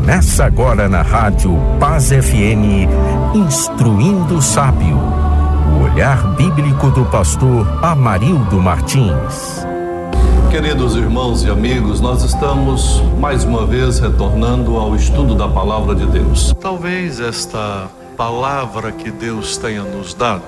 Começa agora na Rádio Paz FM, Instruindo o Sábio. O olhar bíblico do pastor Amarildo Martins. Queridos irmãos e amigos, nós estamos mais uma vez retornando ao estudo da Palavra de Deus. Talvez esta palavra que Deus tenha nos dado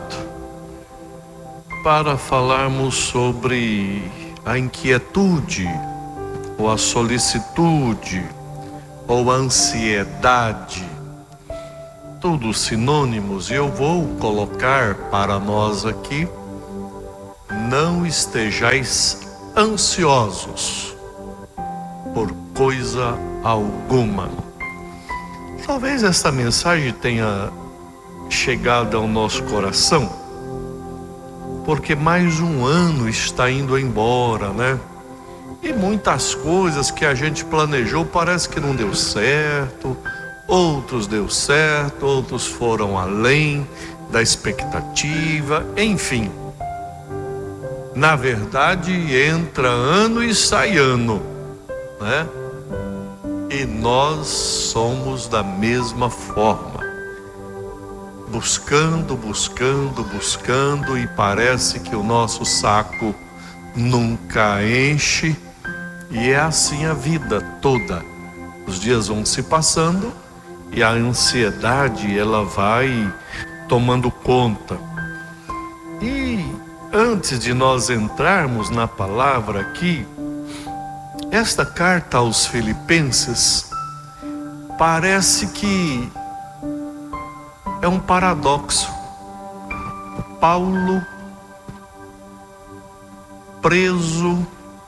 para falarmos sobre a inquietude, ou a solicitude, ou a ansiedade, todos sinônimos, e eu vou colocar para nós aqui: não estejais ansiosos por coisa alguma. Talvez esta mensagem tenha chegado ao nosso coração, porque mais um ano está indo embora, né? E muitas coisas que a gente planejou parece que não deu certo, outros deu certo, outros foram além da expectativa, enfim. Na verdade, entra ano e sai ano, né? E nós somos da mesma forma, buscando, e parece que o nosso saco nunca enche. E é assim a vida toda. Os dias vão se passando e a ansiedade, ela vai tomando conta. E antes de nós entrarmos na palavra aqui, esta carta aos Filipenses parece que é um paradoxo. Paulo, preso,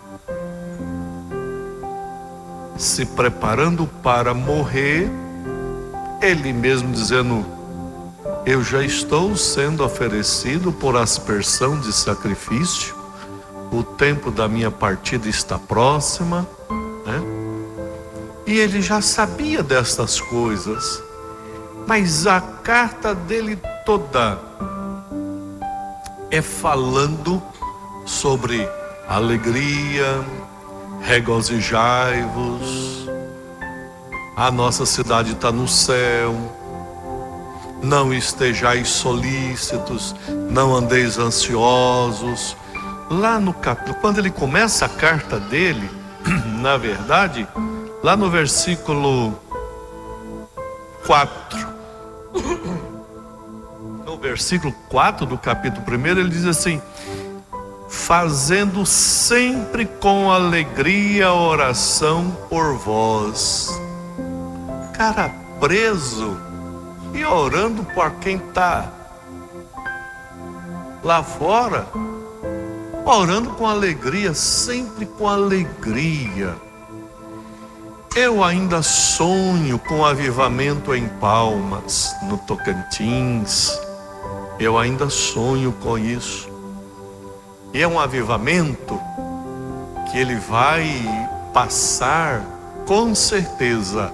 se preparando para morrer, ele mesmo dizendo: eu já estou sendo oferecido por aspersão de sacrifício, o tempo da minha partida está próxima, né? E ele já sabia destas coisas, mas a carta dele toda é falando sobre alegria, regozijai-vos, a nossa cidade está no céu, não estejais solícitos, não andeis ansiosos. Lá no capítulo, quando ele começa a carta dele, na verdade, lá no versículo 4, no versículo 4 do capítulo 1, ele diz assim: fazendo sempre com alegria a oração por vós. Cara, preso e orando por quem está lá fora, orando com alegria, sempre com alegria. Eu ainda sonho com avivamento em Palmas, no Tocantins. Eu ainda sonho com isso. E é um avivamento que ele vai passar, com certeza,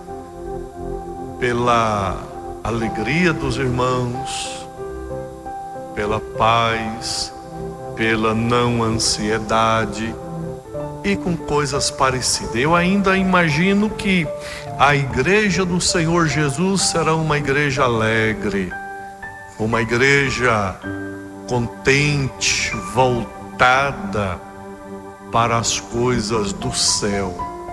pela alegria dos irmãos, pela paz, pela não ansiedade e com coisas parecidas. Eu ainda imagino que a igreja do Senhor Jesus será uma igreja alegre, uma igreja contente, voltada para as coisas do céu.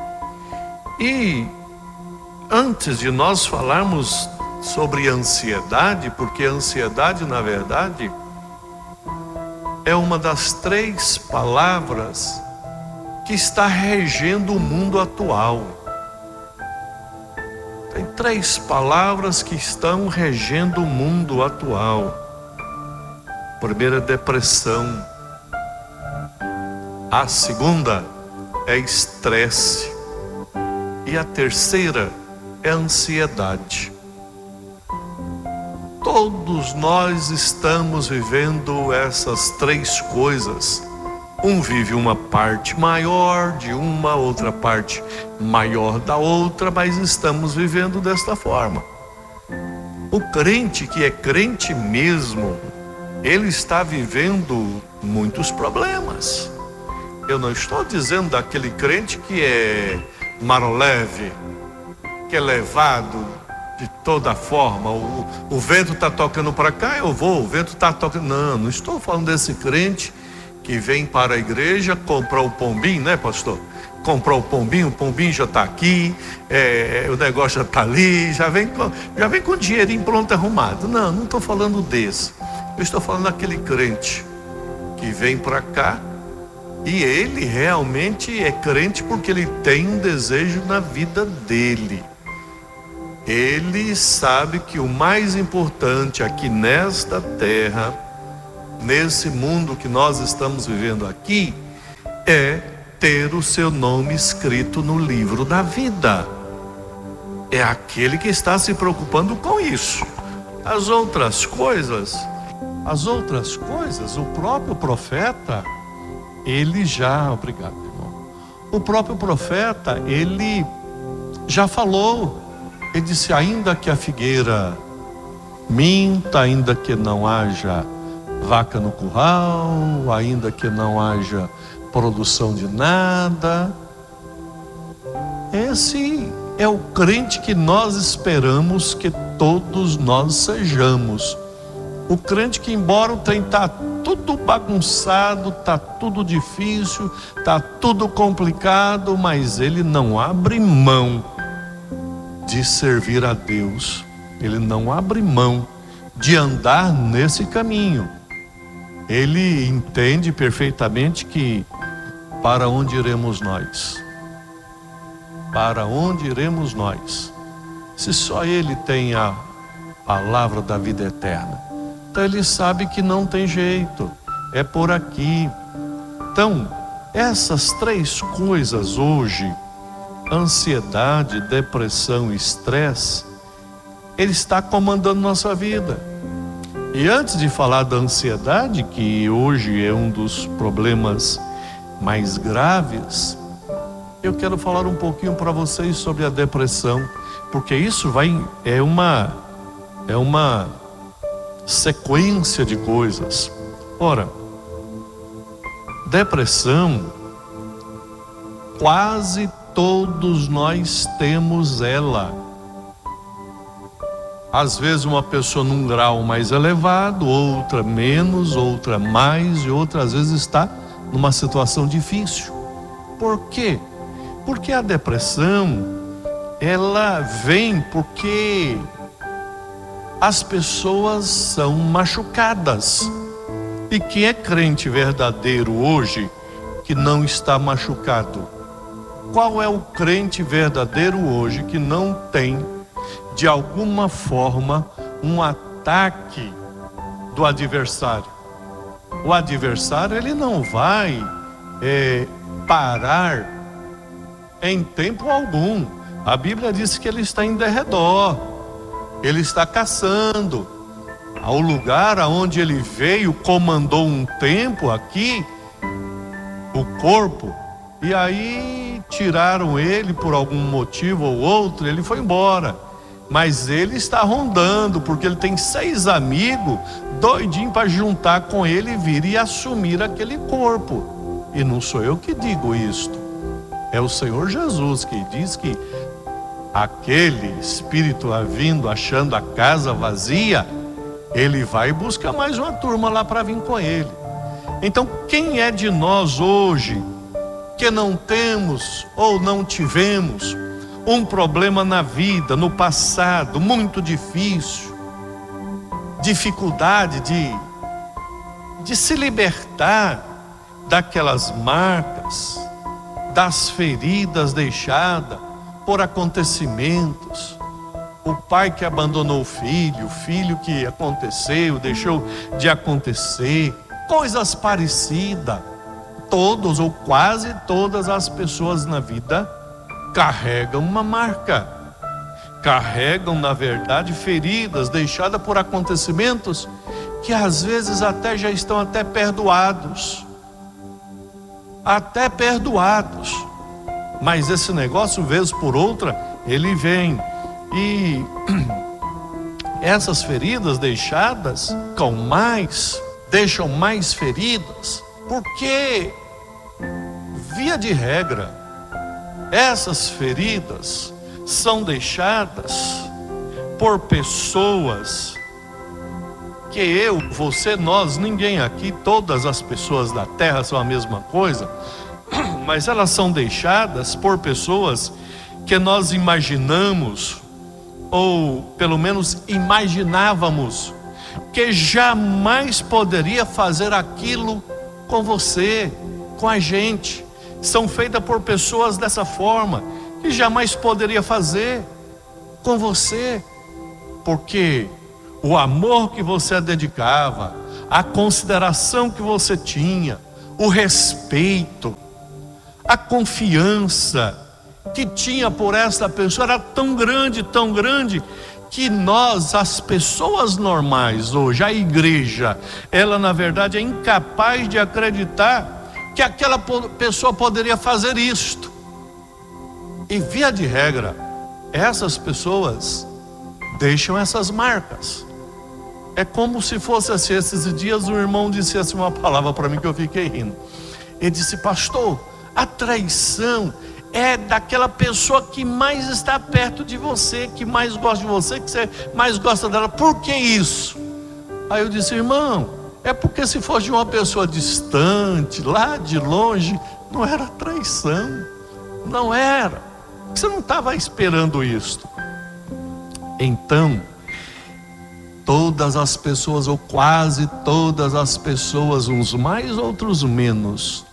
E antes de nós falarmos sobre ansiedade, porque a ansiedade, na verdade, é uma das 3 palavras que está regendo o mundo atual. Tem 3 palavras que estão regendo o mundo atual. A primeira é depressão. A segunda é estresse. E a terceira é ansiedade. Todos nós estamos vivendo essas 3 coisas. Um vive uma parte maior de uma, outra parte maior da outra, mas estamos vivendo desta forma. O crente que é crente mesmo, ele está vivendo muitos problemas. Eu não estou dizendo daquele crente que é maroleve, que é levado de toda forma. O vento está tocando para cá, eu vou. O vento está tocando. Não estou falando desse crente que vem para a igreja comprar o pombinho, né, pastor? Comprar o pombinho já está aqui, o negócio já está ali, já vem com o dinheirinho pronto arrumado. Não estou falando desse. Eu estou falando daquele crente que vem para cá e ele realmente é crente porque ele tem um desejo na vida dele. Ele sabe que o mais importante aqui nesta terra, nesse mundo que nós estamos vivendo aqui, é ter o seu nome escrito no livro da vida. É aquele que está se preocupando com isso. As outras coisas, o próprio profeta, obrigado, irmão. O próprio profeta, ele já falou. Ele disse: ainda que a figueira minta, ainda que não haja vaca no curral, ainda que não haja produção de nada. Esse é o crente que nós esperamos que todos nós sejamos. O crente que, embora o trem está tudo bagunçado, está tudo difícil, está tudo complicado, mas ele não abre mão de servir a Deus. Ele não abre mão de andar nesse caminho. Ele entende perfeitamente que para onde iremos nós? Para onde iremos nós? Se só Ele tem a palavra da vida eterna. Então ele sabe que não tem jeito, é por aqui. Então, essas três coisas hoje, ansiedade, depressão e estresse, ele está comandando nossa vida. E antes de falar da ansiedade, que hoje é um dos problemas mais graves, eu quero falar um pouquinho para vocês sobre a depressão, porque isso é uma sequência de coisas. Ora, depressão, quase todos nós temos ela. Às vezes uma pessoa num grau mais elevado, outra menos, outra mais, e outra às vezes está numa situação difícil. Por quê? Porque a depressão, ela vem porque as pessoas são machucadas. E quem é crente verdadeiro hoje que não está machucado? Qual é o crente verdadeiro hoje que não tem, de alguma forma, um ataque do adversário? O adversário, ele não vai parar em tempo algum. A Bíblia diz que ele está em derredor, ele está caçando. Ao lugar aonde ele veio, comandou um tempo aqui, o corpo, e aí tiraram ele por algum motivo ou outro, ele foi embora. Mas ele está rondando, porque ele tem 6 amigos doidinhos para juntar com ele e vir e assumir aquele corpo. E não sou eu que digo isto, é o Senhor Jesus que diz que aquele espírito vindo, achando a casa vazia, ele vai e busca mais uma turma lá para vir com ele. Então, quem é de nós hoje que não temos ou não tivemos um problema na vida, no passado, muito difícil, dificuldade de se libertar daquelas marcas, das feridas deixadas por acontecimentos? O pai que abandonou o filho que aconteceu, deixou de acontecer, coisas parecidas. Todos ou quase todas as pessoas na vida carregam uma marca, carregam, na verdade, feridas deixadas por acontecimentos que às vezes até já estão até perdoados, mas esse negócio, vez por outra, ele vem. E essas feridas deixadas deixam mais feridas, porque, via de regra, essas feridas são deixadas por pessoas que eu, você, nós, ninguém aqui, todas as pessoas da terra são a mesma coisa, mas elas são deixadas por pessoas que nós imaginamos, ou pelo menos imaginávamos, que jamais poderia fazer aquilo com você, com a gente. São feitas por pessoas dessa forma, que jamais poderia fazer com você, porque o amor que você dedicava, a consideração que você tinha, o respeito, a confiança que tinha por essa pessoa era tão grande, que nós, as pessoas normais hoje, a igreja, ela na verdade é incapaz de acreditar que aquela pessoa poderia fazer isto. E via de regra, essas pessoas deixam essas marcas. É como se fosse assim. Esses dias um irmão disse assim uma palavra para mim que eu fiquei rindo. Ele disse: pastor, a traição é daquela pessoa que mais está perto de você, que mais gosta de você, que você mais gosta dela. Por que isso? Aí eu disse: irmão, é porque se fosse de uma pessoa distante, lá de longe, não era traição, não era. Você não estava esperando isso. Então, todas as pessoas, ou quase todas as pessoas, uns mais, outros menos,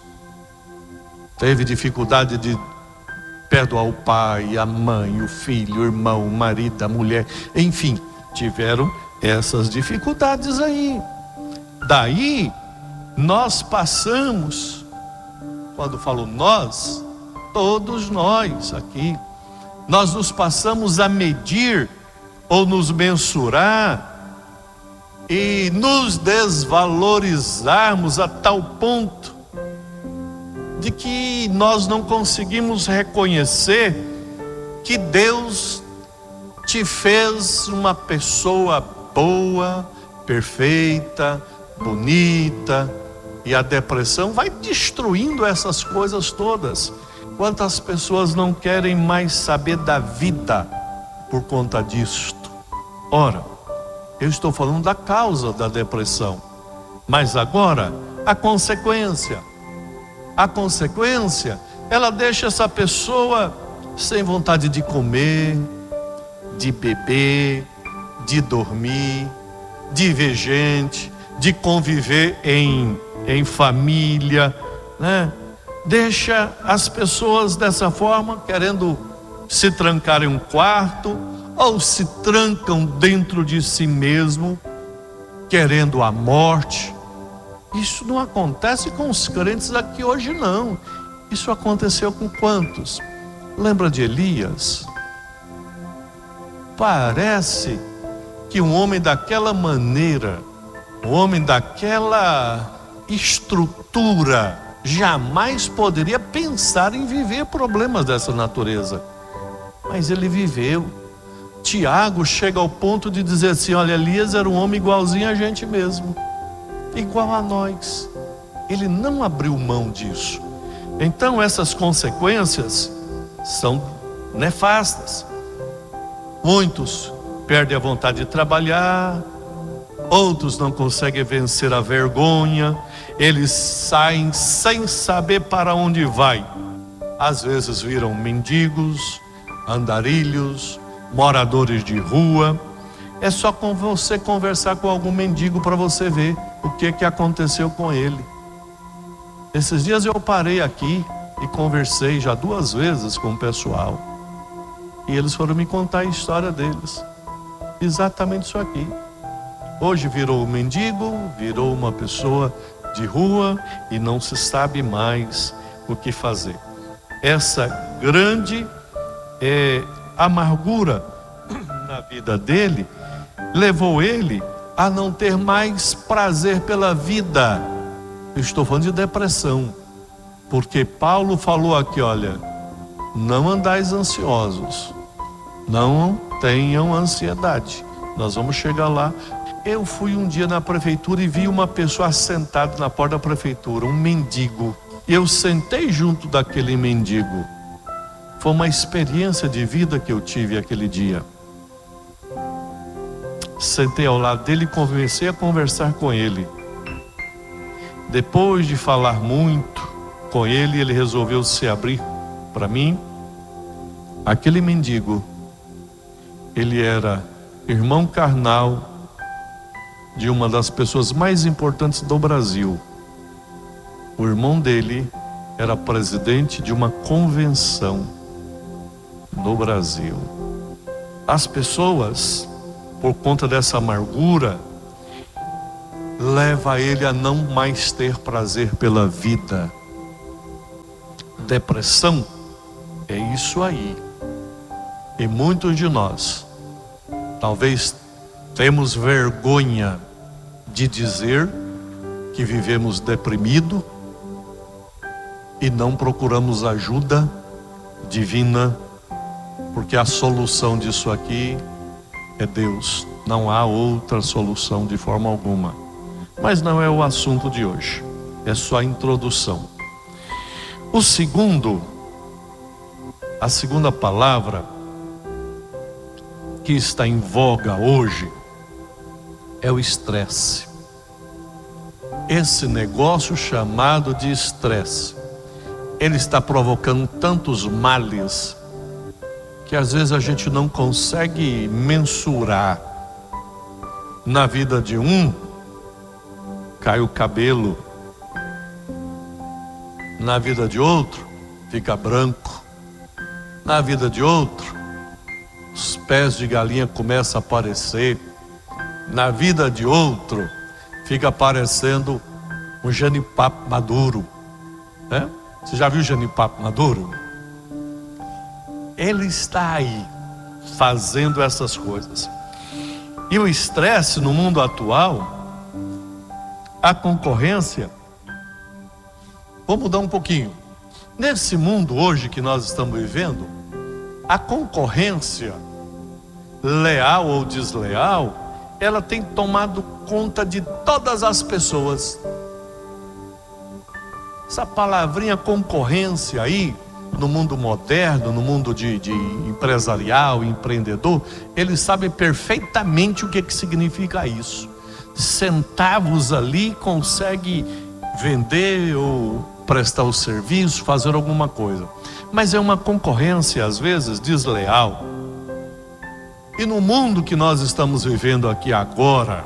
teve dificuldade de perdoar o pai, a mãe, o filho, o irmão, o marido, a mulher, enfim, tiveram essas dificuldades aí. Daí, nós passamos, quando falo nós, todos nós aqui, nós nos passamos a medir ou nos mensurar e nos desvalorizarmos a tal ponto de que nós não conseguimos reconhecer que Deus te fez uma pessoa boa, perfeita, bonita, e a depressão vai destruindo essas coisas todas. Quantas pessoas não querem mais saber da vida por conta disto? Ora, eu estou falando da causa da depressão, mas agora a consequência. A consequência, ela deixa essa pessoa sem vontade de comer, de beber, de dormir, de ver gente, de conviver em família, né? Deixa as pessoas dessa forma, querendo se trancar em um quarto, ou se trancam dentro de si mesmo, querendo a morte. Isso não acontece com os crentes aqui hoje, não. Isso aconteceu com quantos? Lembra de Elias? Parece que um homem daquela maneira, um homem daquela estrutura, jamais poderia pensar em viver problemas dessa natureza. Mas ele viveu. Tiago chega ao ponto de dizer assim: olha, Elias era um homem igualzinho a gente mesmo, igual a nós. Ele não abriu mão disso. Então essas consequências são nefastas. Muitos perdem a vontade de trabalhar, outros não conseguem vencer a vergonha, eles saem sem saber para onde vai. Às vezes viram mendigos, andarilhos, moradores de rua. É só com você conversar com algum mendigo para você ver o que aconteceu com ele. Esses dias eu parei aqui e conversei já 2 vezes com o pessoal, e eles foram me contar a história deles. Exatamente isso aqui. Hoje virou um mendigo, virou uma pessoa de rua e não se sabe mais o que fazer. Essa grande amargura na vida dele levou ele a não ter mais prazer pela vida. Eu estou falando de depressão, porque Paulo falou aqui, olha, não andais ansiosos, não tenham ansiedade. Nós vamos chegar lá. Eu fui um dia na prefeitura e vi uma pessoa sentada na porta da prefeitura, um mendigo. Eu sentei junto daquele mendigo Foi uma experiência de vida que eu tive aquele dia. Sentei ao lado dele e comecei a conversar com ele. Depois de falar muito com ele, ele resolveu se abrir para mim. Aquele mendigo, ele era irmão carnal de uma das pessoas mais importantes do Brasil. O irmão dele era presidente de uma convenção no Brasil. As pessoas, por conta dessa amargura, leva ele a não mais ter prazer pela vida. Depressão é isso aí. E muitos de nós, talvez temos vergonha de dizer que vivemos deprimido e não procuramos ajuda divina, porque a solução disso aqui é Deus. Não há outra solução de forma alguma. Mas não é o assunto de hoje. É só a introdução. A segunda palavra que está em voga hoje é o estresse. Esse negócio chamado de estresse, ele está provocando tantos males que às vezes a gente não consegue mensurar. Na vida de um, cai o cabelo. Na vida de outro, fica branco. Na vida de outro, os pés de galinha começam a aparecer. Na vida de outro, fica parecendo um jenipapo maduro, né? Você já viu jenipapo maduro? Ele está aí, fazendo essas coisas. E o estresse no mundo atual, a concorrência, vou mudar um pouquinho. Nesse mundo hoje que nós estamos vivendo, a concorrência, leal ou desleal, ela tem tomado conta de todas as pessoas. Essa palavrinha concorrência aí, no mundo moderno, no mundo de empresarial, empreendedor, eles sabem perfeitamente o que significa isso. Centavos ali consegue vender ou prestar o serviço, fazer alguma coisa. Mas é uma concorrência, às vezes, desleal. E no mundo que nós estamos vivendo aqui agora,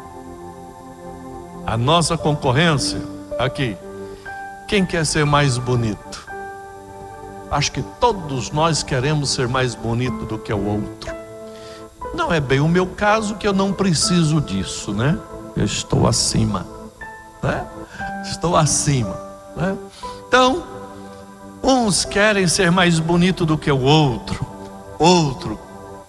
a nossa concorrência, aqui, quem quer ser mais bonito? Acho que todos nós queremos ser mais bonito do que o outro. Não é bem o meu caso, que eu não preciso disso, né? Eu estou acima, né? Estou acima, né? Então, uns querem ser mais bonito do que o outro. Outro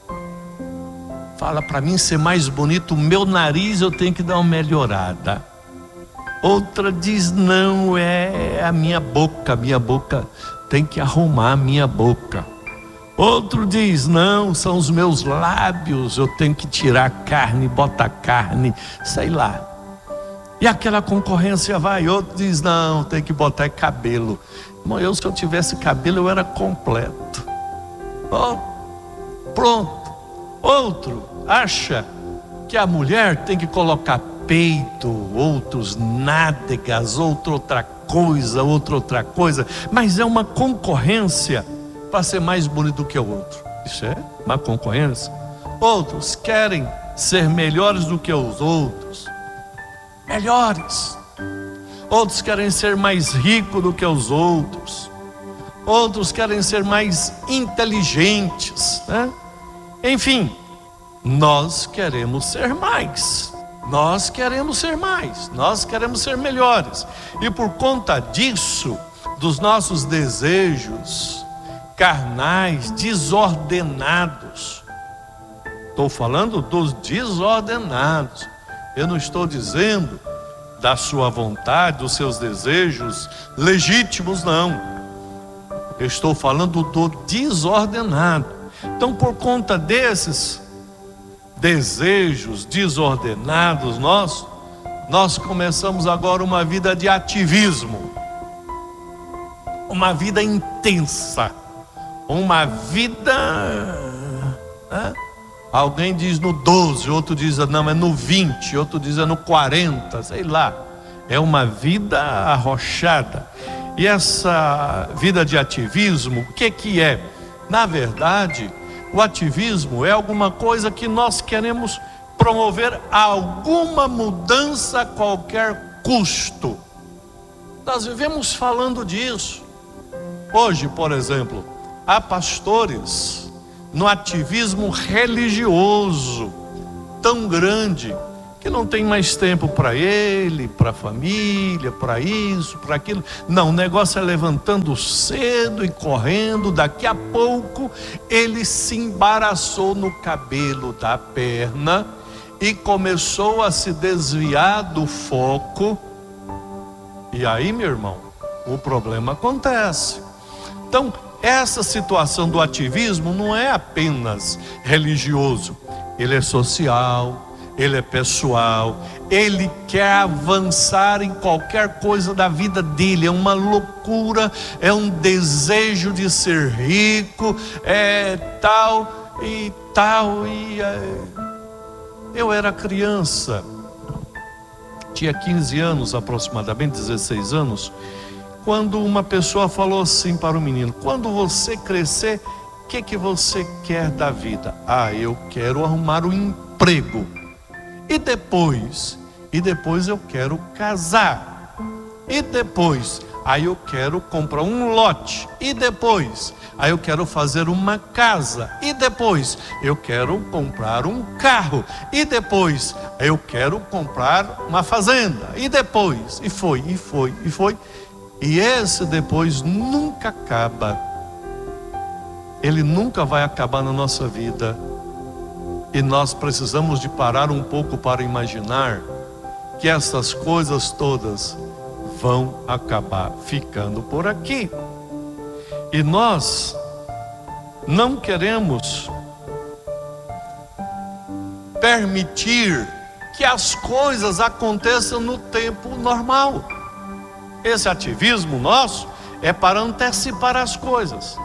fala para mim ser mais bonito, o meu nariz eu tenho que dar uma melhorada. Outra diz, não, é a minha boca tem que arrumar a minha boca. Outro diz, não, são os meus lábios, eu tenho que tirar carne, botar carne, sei lá. E aquela concorrência vai. Outro diz, não, tem que botar cabelo. Irmão, se eu tivesse cabelo, eu era completo. Oh, pronto. Outro acha que a mulher tem que colocar peito, outros nádegas, outra coisa, mas é uma concorrência para ser mais bonito do que o outro. Isso é uma concorrência. Outros querem ser melhores do que os outros, melhores. Outros querem ser mais ricos do que os outros. Outros querem ser mais inteligentes, né? Enfim, nós queremos ser mais. Nós queremos ser mais, nós queremos ser melhores. E por conta disso, dos nossos desejos carnais, desordenados. Estou falando dos desordenados. Eu não estou dizendo da sua vontade, dos seus desejos legítimos, não. Eu estou falando do desordenado. Então, por conta desses desejos desordenados nós começamos agora uma vida de ativismo, uma vida intensa, uma vida, alguém diz no 12, outro diz não, é no 20, outro diz é no 40, sei lá. É uma vida arrochada. E essa vida de ativismo, o que é? Na verdade, o ativismo é alguma coisa que nós queremos promover alguma mudança a qualquer custo. Nós vivemos falando disso. Hoje, por exemplo, há pastores no ativismo religioso tão grande que não tem mais tempo para ele, para a família, para isso, para aquilo. Não, o negócio é levantando cedo e correndo. Daqui a pouco ele se embaraçou no cabelo da perna e começou a se desviar do foco. E aí, meu irmão, o problema acontece. Então, essa situação do ativismo não é apenas religioso, ele é social, ele é pessoal, ele quer avançar em qualquer coisa da vida dele. É uma loucura, é um desejo de ser rico, tal. Eu era criança, tinha 15 anos aproximadamente, 16 anos, quando uma pessoa falou assim para o menino: quando você crescer, o que você quer da vida? Eu quero arrumar um emprego. E depois eu quero casar. E depois, eu quero comprar um lote. E depois, eu quero fazer uma casa. E depois, eu quero comprar um carro. E depois, eu quero comprar uma fazenda. E depois, e foi. E esse depois nunca acaba. Ele nunca vai acabar na nossa vida. E nós precisamos de parar um pouco para imaginar que essas coisas todas vão acabar ficando por aqui. E nós não queremos permitir que as coisas aconteçam no tempo normal. Esse ativismo nosso é para antecipar as coisas.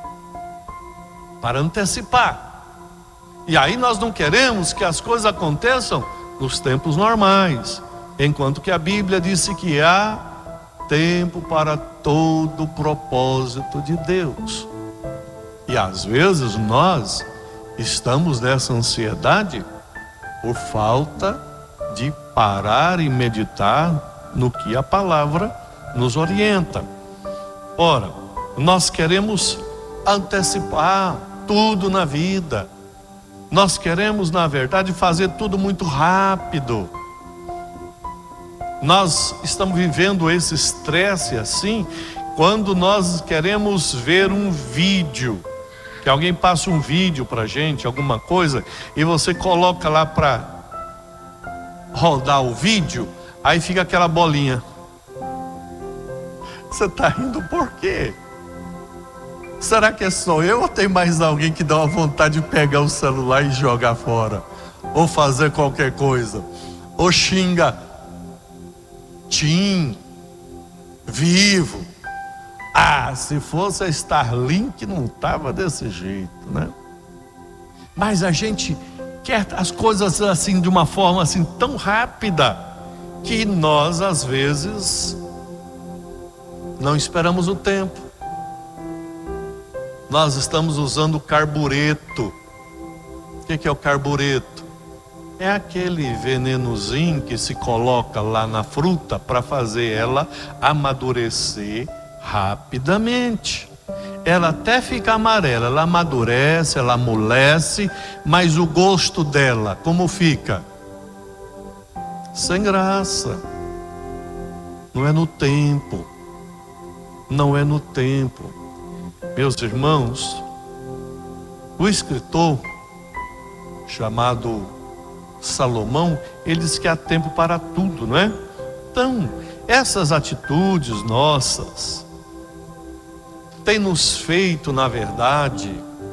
Para antecipar. E aí nós não queremos que as coisas aconteçam nos tempos normais, enquanto que a Bíblia disse que há tempo para todo o propósito de Deus. E às vezes nós estamos nessa ansiedade por falta de parar e meditar no que a palavra nos orienta. Ora, nós queremos antecipar tudo na vida. Nós queremos, na verdade, fazer tudo muito rápido. Nós estamos vivendo esse estresse assim, quando nós queremos ver um vídeo, que alguém passa um vídeo pra gente, alguma coisa, e você coloca lá para rodar o vídeo, aí fica aquela bolinha. Você está rindo por quê? Será que é só eu ou tem mais alguém que dá uma vontade de pegar o celular e jogar fora? Ou fazer qualquer coisa? Ou xinga TIM, Vivo. Se fosse a Starlink não estava desse jeito, né? Mas a gente quer as coisas assim de uma forma assim tão rápida que nós às vezes não esperamos o tempo. Nós estamos usando o carbureto. O que é o carbureto? É aquele venenozinho que se coloca lá na fruta para fazer ela amadurecer rapidamente. Ela até fica amarela, ela amadurece, ela amolece, mas o gosto dela, como fica? Sem graça. Não é no tempo. Não é no tempo. Meus irmãos, o escritor chamado Salomão, ele diz que há tempo para tudo, não é? Então, essas atitudes nossas têm nos feito, na verdade,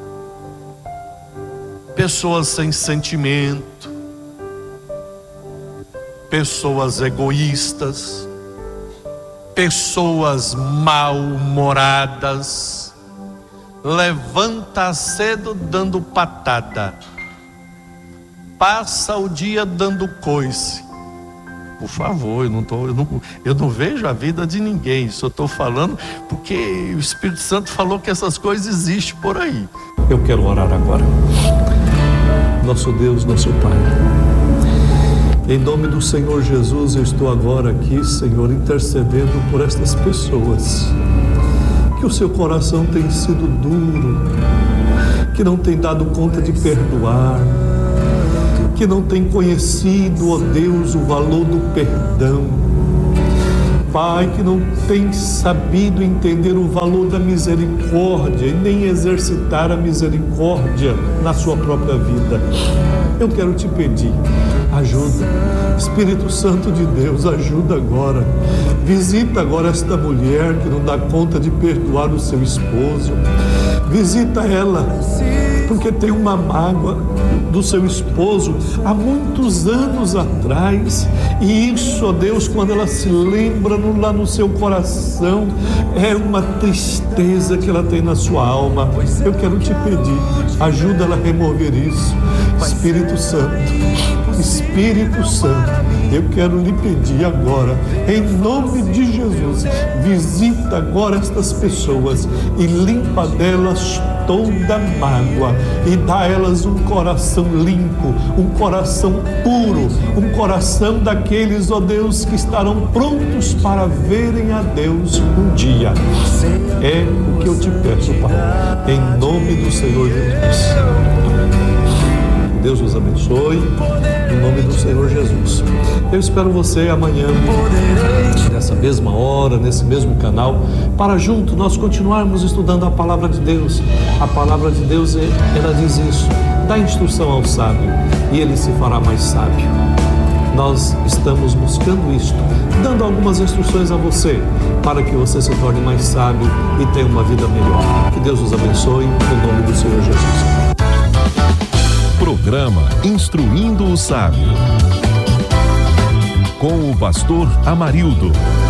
pessoas sem sentimento, pessoas egoístas, pessoas mal-humoradas. levanta cedo dando patada, passa o dia dando coice. Por favor, eu não vejo a vida de ninguém, só estou falando porque o Espírito Santo falou que essas coisas existem por aí. Eu quero orar agora. Nosso Deus, nosso Pai, em nome do Senhor Jesus, eu estou agora aqui, Senhor, intercedendo por estas pessoas que o seu coração tem sido duro, que não tem dado conta de perdoar, que não tem conhecido, ó Deus, o valor do perdão. Pai, que não tem sabido entender o valor da misericórdia e nem exercitar a misericórdia na sua própria vida. Eu quero te pedir, ajuda. Espírito Santo de Deus, ajuda agora. Visita agora esta mulher que não dá conta de perdoar o seu esposo. Visita ela, porque tem uma mágoa do seu esposo há muitos anos atrás, e isso, ó Deus, quando ela se lembra lá no seu coração, é uma tristeza que ela tem na sua alma. Eu quero te pedir, ajuda ela a remover isso. Espírito Santo, eu quero lhe pedir agora, em nome de Jesus, visita agora estas pessoas e limpa delas toda mágoa e dá a elas um coração limpo, um coração puro, um coração daqueles, ó Deus, que estarão prontos para verem a Deus um dia. É o que eu te peço, Pai, em nome do Senhor Jesus. Deus nos abençoe, em nome do Senhor Jesus. Eu espero você amanhã, nessa mesma hora, nesse mesmo canal, para junto nós continuarmos estudando a palavra de Deus. A palavra de Deus, ela diz isso: dá instrução ao sábio e ele se fará mais sábio. Nós estamos buscando isto, dando algumas instruções a você, para que você se torne mais sábio e tenha uma vida melhor. Que Deus nos abençoe, em nome do Senhor Jesus. Programa Instruindo o Sábio, com o pastor Amarildo.